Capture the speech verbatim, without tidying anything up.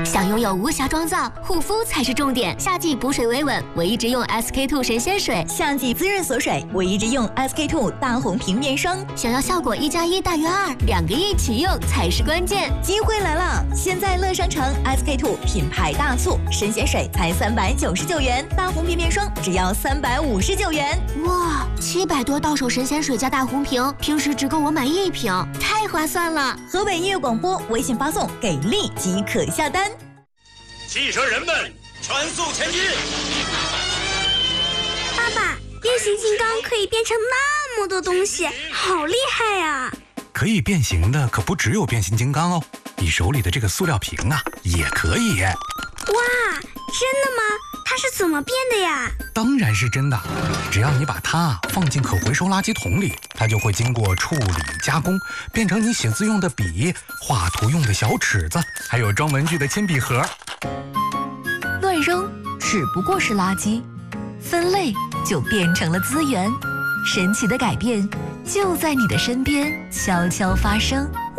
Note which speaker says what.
Speaker 1: 想拥有无瑕妆造，护肤才是重点。夏季补水维稳，我一直用 S K two 神仙水；
Speaker 2: 夏季滋润锁水，我一直用 S K two 大红瓶面霜。
Speaker 1: 想要效果一加一大于二，两个一起用才是关键。
Speaker 2: 机会来了！现在乐商城 S K two 品牌大促，神仙水才三百九十九元，大红瓶面霜只要三百五十九元。
Speaker 1: 哇，七百多到手神仙水加大红瓶，平时只够我买一瓶，太划算了！
Speaker 2: 河北音乐广播微信发送给力即可下单。
Speaker 3: 汽车人们，全速前进！
Speaker 4: 爸爸，变形金刚可以变成那么多东西，好厉害呀！
Speaker 5: 可以变形的可不只有变形金刚哦，你手里的这个塑料瓶啊，也可以。
Speaker 4: 哇，真的吗？它是怎么变的呀？
Speaker 5: 当然是真的，只要你把它放进可回收垃圾桶里，它就会经过处理加工，变成你写字用的笔、画图用的小尺子，还有装文具的铅笔盒。
Speaker 6: 乱扔只不过是垃圾，分类就变成了资源。神奇的改变就在你的身边悄悄发生。